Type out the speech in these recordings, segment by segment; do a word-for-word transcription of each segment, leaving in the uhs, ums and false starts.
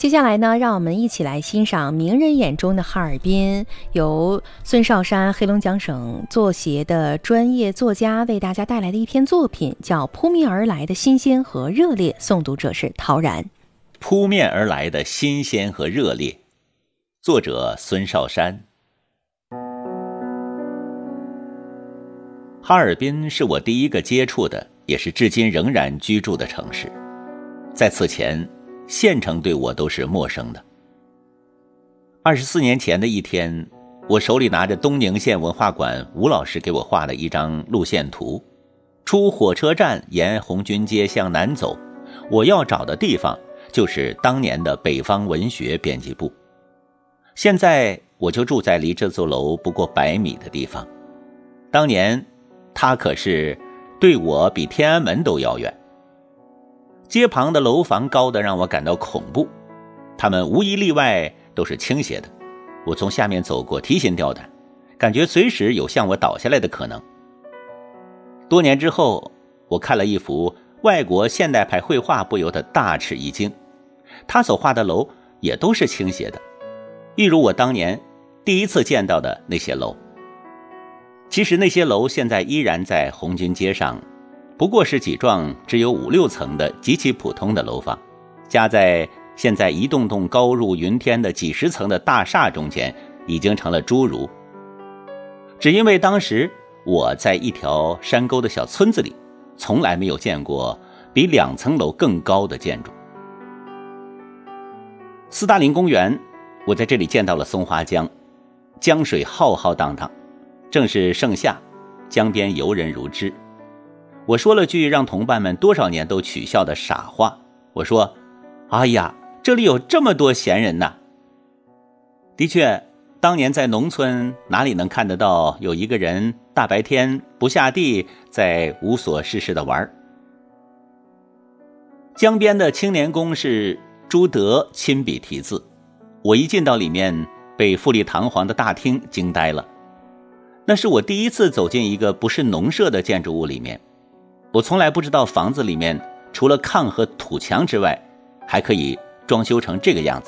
接下来呢，让我们一起来欣赏名人眼中的哈尔滨，由孙少山黑龙江省作协的专业作家为大家带来的一篇作品，叫《扑面而来的新鲜和热烈》，诵读者是陶然。 扑面而来的新鲜和热烈，作者孙少山。哈尔滨是我第一个接触的，也是至今仍然居住的城市。在此前，县城对我都是陌生的。二十四年前的一天，我手里拿着东宁县文化馆吴老师给我画的一张路线图，出火车站沿红军街向南走，我要找的地方就是当年的北方文学编辑部。现在我就住在离这座楼不过百米的地方，当年它可是对我比天安门都遥远。街旁的楼房高得让我感到恐怖，它们无一例外都是倾斜的。我从下面走过，提心吊胆，感觉随时有向我倒下来的可能。多年之后，我看了一幅外国现代派绘画，不由得大吃一惊。他所画的楼也都是倾斜的，一如我当年第一次见到的那些楼。其实那些楼现在依然在红军街上，不过是几幢只有五六层的极其普通的楼房，夹在现在一栋栋高入云天的几十层的大厦中间，已经成了侏儒。只因为当时我在一条山沟的小村子里，从来没有见过比两层楼更高的建筑。斯大林公园，我在这里见到了松花江，江水浩浩荡荡，正是盛夏，江边游人如织。我说了句让同伴们多少年都取笑的傻话，我说：哎呀，这里有这么多闲人呐！的确，当年在农村哪里能看得到有一个人大白天不下地在无所事事的玩。江边的青年宫是朱德亲笔题字，我一进到里面，被富丽堂皇的大厅惊呆了。那是我第一次走进一个不是农舍的建筑物里面，我从来不知道房子里面除了炕和土墙之外，还可以装修成这个样子。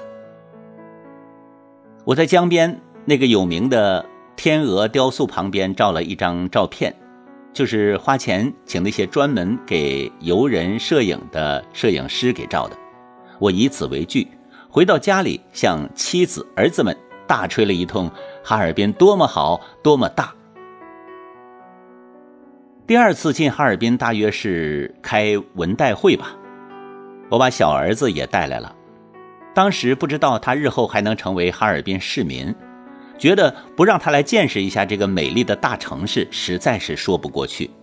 我在江边那个有名的天鹅雕塑旁边照了一张照片，就是花钱请那些专门给游人摄影的摄影师给照的。我以此为据，回到家里向妻子儿子们大吹了一通哈尔滨多么好多么大。第二次进哈尔滨大约是开文代会吧，我把小儿子也带来了。当时不知道他日后还能成为哈尔滨市民，觉得不让他来见识一下这个美丽的大城市实在是说不过去。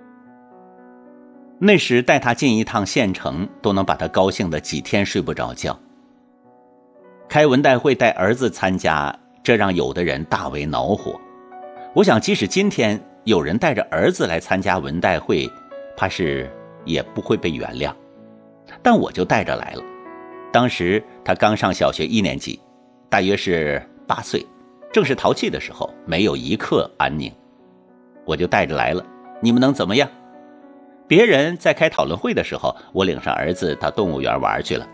那时带他进一趟县城都能把他高兴的几天睡不着觉。开文代会带儿子参加，这让有的人大为恼火。我想即使今天有人带着儿子来参加文代会，怕是也不会被原谅，但我就带着来了。当时他刚上小学一年级，大约是八岁，正是淘气的时候，没有一刻安宁。我就带着来了，你们能怎么样？别人在开讨论会的时候，我领上儿子到动物园玩去了。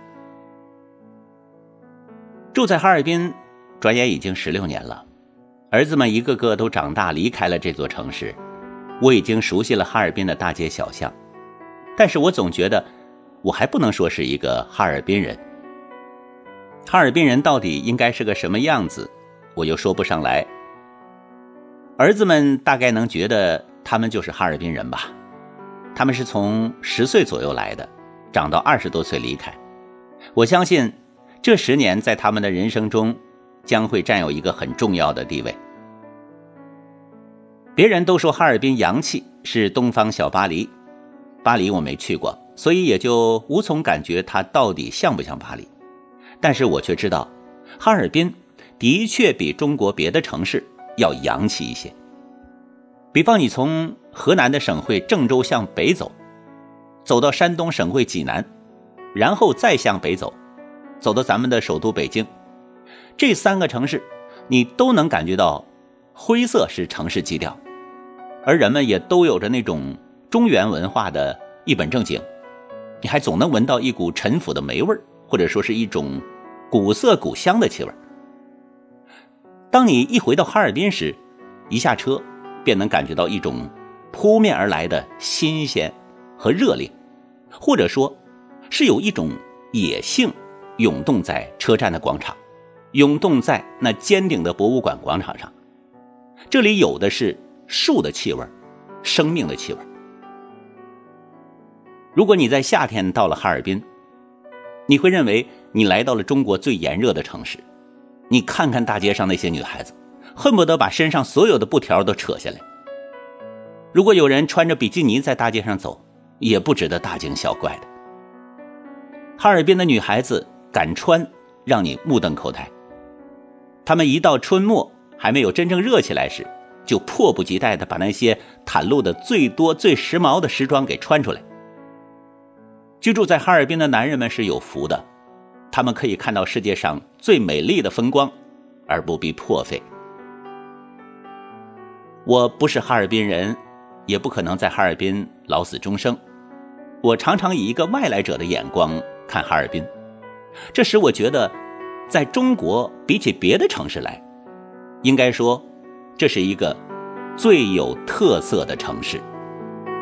住在哈尔滨转眼已经十六年了，儿子们一个个都长大离开了这座城市，我已经熟悉了哈尔滨的大街小巷，但是我总觉得我还不能说是一个哈尔滨人。哈尔滨人到底应该是个什么样子，我又说不上来。儿子们大概能觉得他们就是哈尔滨人吧，他们是从十岁左右来的，长到二十多岁离开。我相信这十年在他们的人生中将会占有一个很重要的地位。别人都说哈尔滨洋气，是东方小巴黎，巴黎我没去过，所以也就无从感觉它到底像不像巴黎。但是我却知道，哈尔滨的确比中国别的城市要洋气一些。比方你从河南的省会郑州向北走，走到山东省会济南，然后再向北走，走到咱们的首都北京，这三个城市你都能感觉到灰色是城市基调，而人们也都有着那种中原文化的一本正经，你还总能闻到一股陈腐的霉味儿，或者说是一种古色古香的气味。当你一回到哈尔滨时，一下车便能感觉到一种扑面而来的新鲜和热烈，或者说是有一种野性涌动在车站的广场，涌动在那尖顶的博物馆广场上。这里有的是树的气味，生命的气味。如果你在夏天到了哈尔滨，你会认为你来到了中国最炎热的城市。你看看大街上那些女孩子，恨不得把身上所有的布条都扯下来。如果有人穿着比基尼在大街上走，也不值得大惊小怪的。哈尔滨的女孩子敢穿，让你目瞪口呆。她们一到春末还没有真正热起来时，就迫不及待地把那些袒露的最多最时髦的时装给穿出来。居住在哈尔滨的男人们是有福的，他们可以看到世界上最美丽的风光，而不必破费。我不是哈尔滨人，也不可能在哈尔滨老死终生。我常常以一个外来者的眼光看哈尔滨，这使我觉得在中国比起别的城市来，应该说这是一个最有特色的城市。